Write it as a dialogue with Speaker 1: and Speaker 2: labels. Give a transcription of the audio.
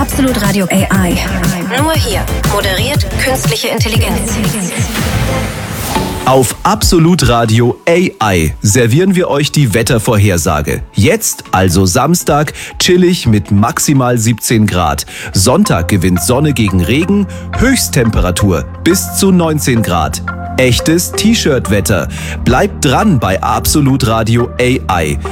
Speaker 1: Absolut Radio AI. Nur hier moderiert künstliche Intelligenz.
Speaker 2: Auf Absolut Radio AI servieren wir euch die Wettervorhersage. Jetzt, also Samstag, chillig mit maximal 17 Grad. Sonntag gewinnt Sonne gegen Regen, Höchsttemperatur bis zu 19 Grad. Echtes T-Shirt-Wetter. Bleibt dran bei Absolut Radio AI.